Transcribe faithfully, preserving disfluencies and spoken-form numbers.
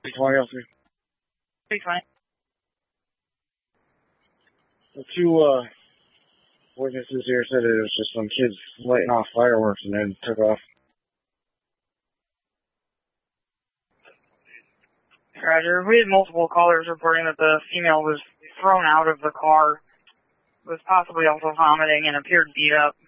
twenty oh three. three twenty. The two uh, witnesses here said it was just some kids lighting off fireworks and then took off. Roger. We had multiple callers reporting that the female was thrown out of the car, was possibly also vomiting, and appeared beat up.